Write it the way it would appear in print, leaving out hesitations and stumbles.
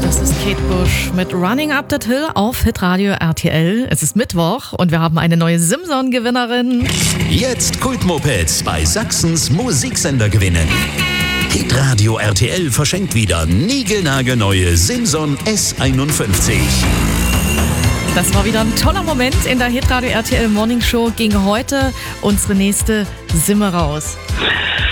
Das ist Kate Bush mit Running Up That Hill auf Hitradio RTL. Es ist Mittwoch und wir haben eine neue Simson-Gewinnerin. Jetzt Kultmopeds bei Sachsens Musiksender gewinnen. Hitradio RTL verschenkt wieder niegelnagelneue Simson S51. Das war wieder ein toller Moment in der Hitradio RTL Morning Show. Ging heute unsere nächste Simme raus.